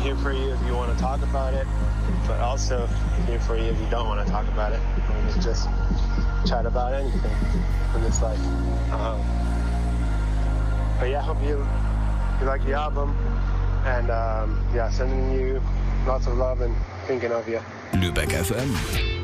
here for you if you want to talk about it, but also here for you if you don't want to talk about it. We can just chat about anything in this life. But yeah, I hope you like the album, and yeah, sending you lots of love and thinking of you. Lübeck FM.